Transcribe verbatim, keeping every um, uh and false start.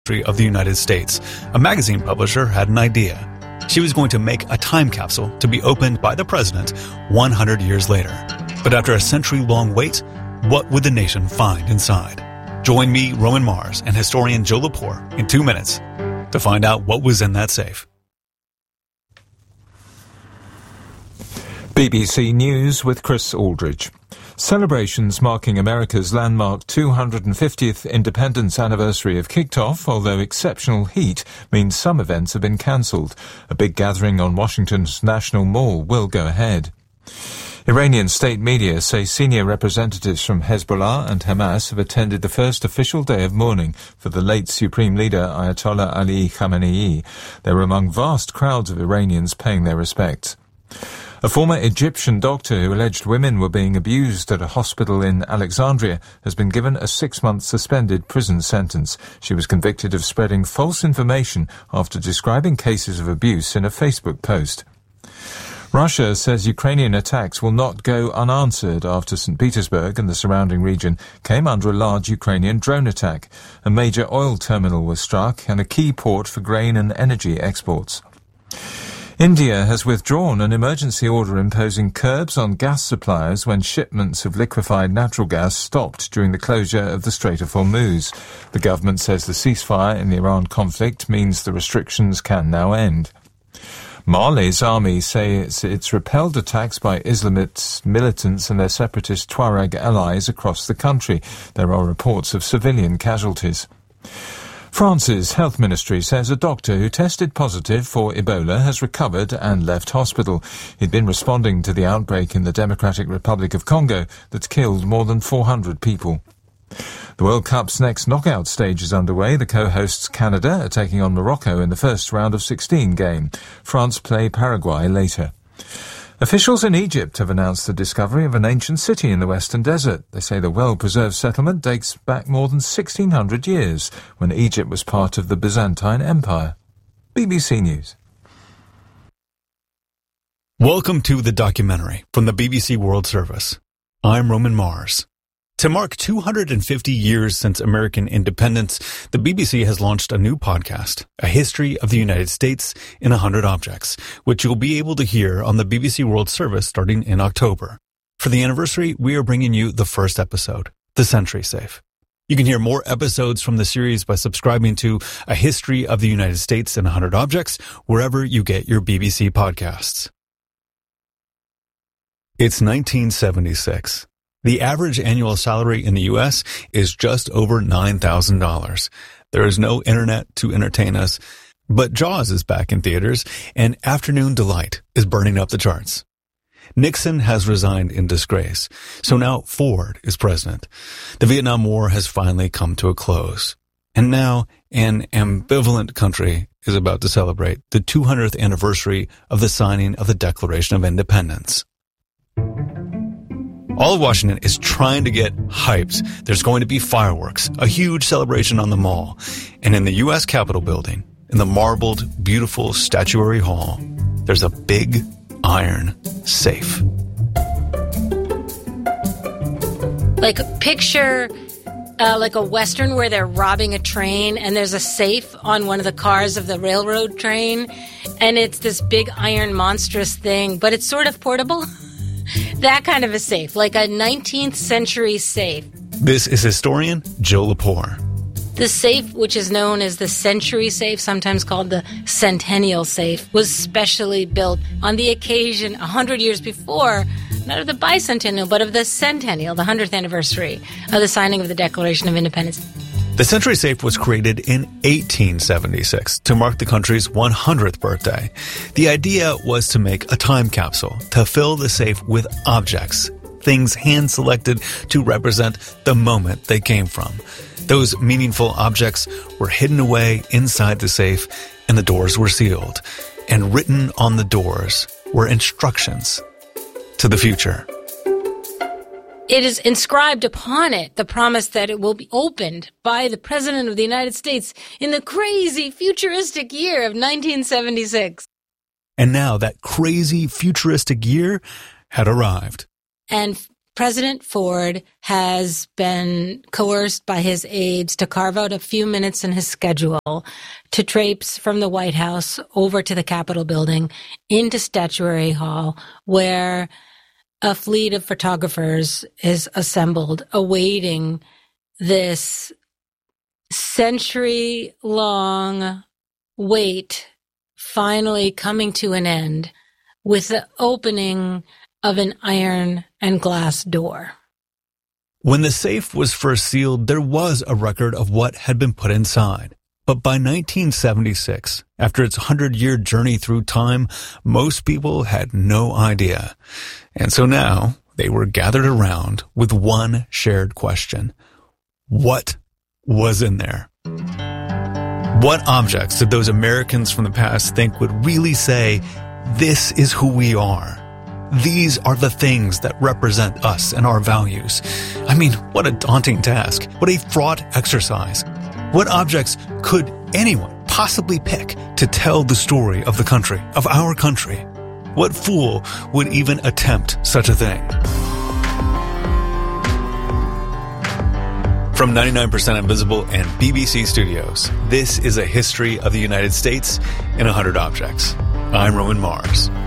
history of the United States, a magazine publisher had an idea. She was going to make a time capsule to be opened by the president one hundred years later. But after a century-long wait, what would the nation find inside? Join me, Roman Mars, and historian Joe Lepore in two minutes to find out what was in that safe. B B C News with Chris Aldridge. Celebrations marking America's landmark two hundred fiftieth independence anniversary have kicked off, although exceptional heat means some events have been cancelled. A big gathering on Washington's National Mall will go ahead. Iranian state media say senior representatives from Hezbollah and Hamas have attended the first official day of mourning for the late Supreme Leader Ayatollah Ali Khamenei. They were among vast crowds of Iranians paying their respects. A former Egyptian doctor who alleged women were being abused at a hospital in Alexandria has been given a six-month suspended prison sentence. She was convicted of spreading false information after describing cases of abuse in a Facebook post. Russia says Ukrainian attacks will not go unanswered after Saint Petersburg and the surrounding region came under a large Ukrainian drone attack. A major oil terminal was struck and a key port for grain and energy exports. India has withdrawn an emergency order imposing curbs on gas suppliers when shipments of liquefied natural gas stopped during the closure of the Strait of Hormuz. The government says the ceasefire in the Iran conflict means the restrictions can now end. Mali's army say it's, it's repelled attacks by Islamist militants and their separatist Tuareg allies across the country. There are reports of civilian casualties. France's health ministry says a doctor who tested positive for Ebola has recovered and left hospital. He'd been responding to the outbreak in the Democratic Republic of Congo that's killed more than four hundred people. The World Cup's next knockout stage is underway. The co-hosts Canada are taking on Morocco in the first round of sixteen game. France play Paraguay later. Officials in Egypt have announced the discovery of an ancient city in the Western Desert. They say the well-preserved settlement dates back more than sixteen hundred years, when Egypt was part of the Byzantine Empire. B B C News. Welcome to The Documentary from the B B C World Service. I'm Roman Mars. To mark two hundred fifty years since American independence, the B B C has launched a new podcast, A History of the United States in one hundred Objects, which you'll be able to hear on the B B C World Service starting in October. For the anniversary, we are bringing you the first episode, The Century Safe. You can hear more episodes from the series by subscribing to A History of the United States in one hundred Objects, wherever you get your B B C podcasts. It's nineteen seventy-six. The average annual salary in the U S is just over nine thousand dollars. There is no internet to entertain us, but Jaws is back in theaters, and Afternoon Delight is burning up the charts. Nixon has resigned in disgrace, so now Ford is president. The Vietnam War has finally come to a close. And now an ambivalent country is about to celebrate the two hundredth anniversary of the signing of the Declaration of Independence. All of Washington is trying to get hyped. There's going to be fireworks, a huge celebration on the Mall, and in the U S Capitol building, in the marbled, beautiful statuary hall, there's a big iron safe. Like, picture uh, like a Western where they're robbing a train and there's a safe on one of the cars of the railroad train, and it's this big iron monstrous thing, but it's sort of portable. That kind of a safe, like a nineteenth century safe. This is historian Joe Lepore. The safe, which is known as the Century Safe, sometimes called the Centennial Safe, was specially built on the occasion one hundred years before, not of the bicentennial, but of the centennial, the one hundredth anniversary of the signing of the Declaration of Independence. The Century Safe was created in eighteen seventy-six to mark the country's one hundredth birthday. The idea was to make a time capsule to fill the safe with objects, things hand-selected to represent the moment they came from. Those meaningful objects were hidden away inside the safe, and the doors were sealed. And written on the doors were instructions to the future. It is inscribed upon it the promise that it will be opened by the President of the United States in the crazy futuristic year of nineteen seventy-six. And now that crazy futuristic year had arrived. And President Ford has been coerced by his aides to carve out a few minutes in his schedule to traipse from the White House over to the Capitol building into Statuary Hall, where a fleet of photographers is assembled, awaiting this century-long wait finally coming to an end with the opening of an iron and glass door. When the safe was first sealed, there was a record of what had been put inside. But by nineteen seventy-six, after its hundred-year journey through time, most people had no idea. And so now they were gathered around with one shared question. What was in there? What objects did those Americans from the past think would really say, this is who we are? These are the things that represent us and our values. I mean, what a daunting task. What a fraught exercise. What objects could anyone possibly pick to tell the story of the country, of our country? What fool would even attempt such a thing? From ninety-nine percent Invisible and B B C Studios, this is a history of the United States in one hundred objects. I'm Roman Mars.